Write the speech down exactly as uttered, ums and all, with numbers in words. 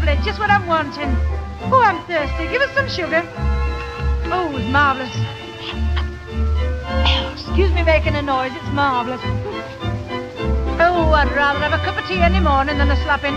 lovely, just what I'm wanting. Oh, I'm thirsty. Give us some sugar. Oh, it's marvellous. Excuse me making a noise, it's marvellous. Oh, I'd rather have a cup of tea any morning than a slapping